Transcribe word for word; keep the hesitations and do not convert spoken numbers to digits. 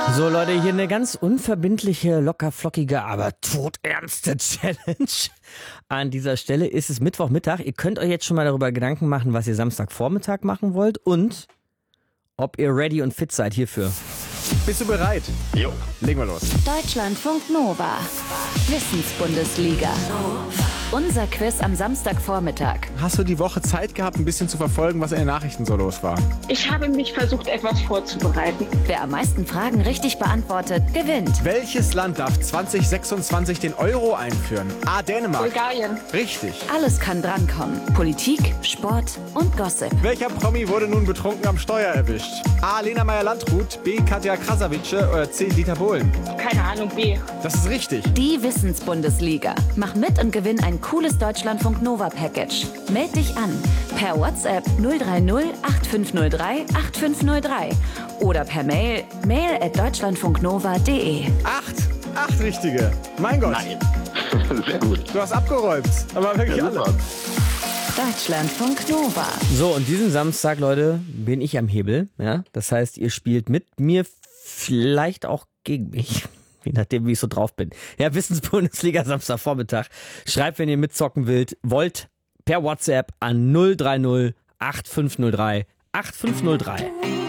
So Leute, hier eine ganz unverbindliche, lockerflockige, aber todernste Challenge. An dieser Stelle ist es Mittwochmittag. Ihr könnt euch jetzt schon mal darüber Gedanken machen, was ihr Samstagvormittag machen wollt und ob ihr ready und fit seid hierfür. Bist du bereit? Jo. Legen wir los. Deutschlandfunk Nova. Wissensbundesliga. Unser Quiz am Samstagvormittag. Hast du die Woche Zeit gehabt, ein bisschen zu verfolgen, was in den Nachrichten so los war? Ich habe mich versucht, etwas vorzubereiten. Wer am meisten Fragen richtig beantwortet, gewinnt. Welches Land darf zwanzig sechsundzwanzig den Euro einführen? A. Dänemark. Bulgarien. Richtig. Alles kann drankommen. Politik, Sport und Gossip. Welcher Promi wurde nun betrunken am Steuer erwischt? A. Lena Meyer-Landrut, B. Katja Krasavice oder C. Dieter Bohlen? Keine Ahnung, B. Das ist richtig. Die Wissensbundesliga. Mach mit und gewinn ein cooles Deutschlandfunk Nova Package. Meld dich an per WhatsApp null drei null acht fünf null drei acht fünf null drei oder per Mail mail at deutschlandfunknova punkt de. Acht. Acht richtige. Mein Gott. Nein. Sehr gut. Du hast abgeräumt. Aber wirklich Ja, alle. super. Deutschlandfunk Nova. So, und diesen Samstag, Leute, bin ich am Hebel. Ja? Das heißt, ihr spielt mit mir, vielleicht auch gegen mich. Je nachdem, wie ich so drauf bin. Ja, Wissensbundesliga Samstagvormittag. Schreibt, wenn ihr mitzocken wollt, wollt per WhatsApp an null drei null acht fünf null drei acht fünf null drei.